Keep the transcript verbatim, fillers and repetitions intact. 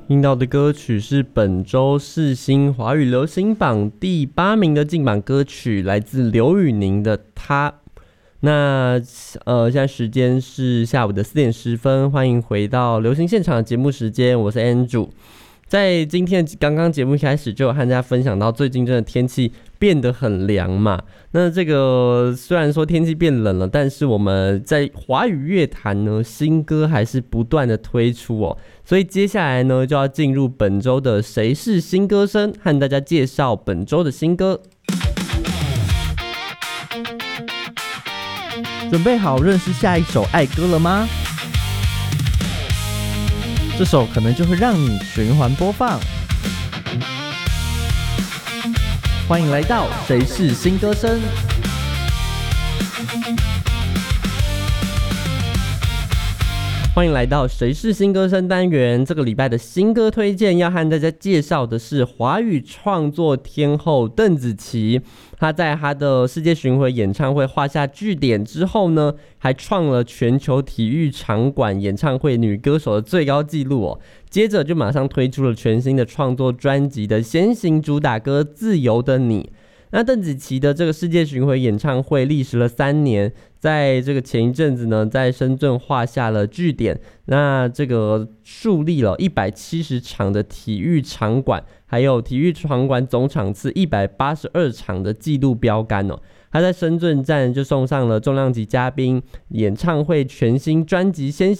听到的歌曲是本周世新华语流行榜第八名的进榜歌曲，来自刘宇宁的《他》。那呃，现在时间是下午的四点十分，欢迎回到流行现场的节目时间，我是 Andrew。在今天刚刚节目一开始就有和大家分享到，最近真的天气变得很凉嘛。那这个虽然说天气变冷了，但是我们在华语乐坛呢，新歌还是不断的推出哦。所以接下来呢，就要进入本周的谁是新歌声，和大家介绍本周的新歌。 准备好认识下一首爱歌了吗？这首可能就会让你循环播放。欢迎来到谁是新歌声。 欢迎来到谁是新歌声单元。这个礼拜的新歌推荐要和大家介绍的是华语创作天后邓紫棋。她在她的世界巡回演唱会画下句点之后呢，还创了全球体育场馆演唱会女歌手的最高纪录哦。接着就马上推出了全新的创作专辑的先行主打歌《自由的你》。那邓紫棋的这个世界巡回演唱会历时了三年，在这个前一阵子呢，在深圳画下了句点。那这个树立了一百七十场的体育场馆，还有体育场馆总场次一百八十二场的纪录标杆哦。他在深圳站就送上了重量级嘉宾演唱会全新专辑先